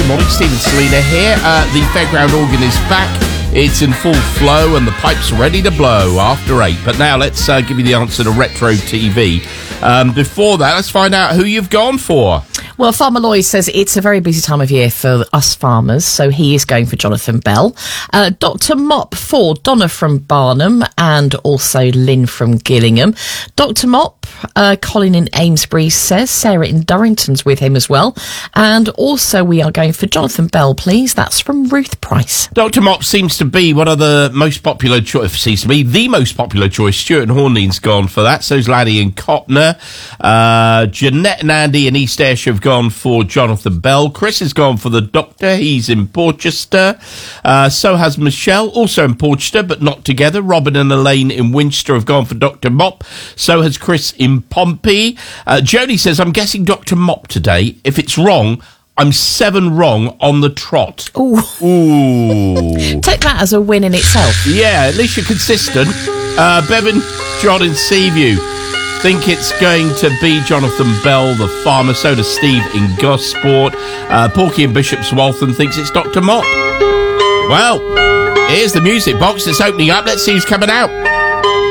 morning, Stephen Selina here. The fairground organ is back. It's in full flow and the pipe's ready to blow after 8. But now let's give you the answer to Retro TV. Before that, let's find out who you've gone for. Well, Farmer Lloyd says it's a very busy time of year for us farmers, so he is going for Jonathan Bell. Dr. Mop for Donna from Barnham and also Lynn from Gillingham. Dr. Mop, Colin in Amesbury says Sarah in Durrington's with him as well. And also we are going for Jonathan Bell, please. That's from Ruth Price. Dr. Mop seems to be one of the most popular choice. Seems to be the most popular choice. Stuart and Horning's gone for that. So's Laddie and Cotner. Jeanette and Andy in East Ayrshire have gone for Jonathan Bell. Chris has gone for the Doctor. He's in Porchester. So has Michelle, also in Porchester, but not together. Robin and Elaine in Winchester have gone for Dr. Mop. So has Chris in Pompey. Jodie says, I'm guessing Dr. Mop today. If it's wrong, I'm 7 wrong on the trot. Ooh. Take that as a win in itself. Yeah, at least you're consistent. Bevan, John in Seaview think it's going to be Jonathan Bell, the farmer. So does Steve in Gosport. Porky in Bishop's Waltham thinks it's Dr. Mop. Well, here's the music box that's opening up. Let's see who's coming out.